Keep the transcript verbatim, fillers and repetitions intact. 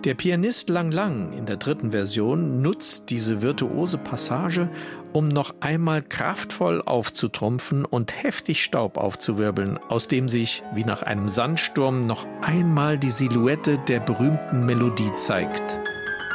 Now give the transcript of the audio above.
Der Pianist Lang Lang in der dritten Version nutzt diese virtuose Passage, um noch einmal kraftvoll aufzutrumpfen und heftig Staub aufzuwirbeln, aus dem sich, wie nach einem Sandsturm, noch einmal die Silhouette der berühmten Melodie zeigt.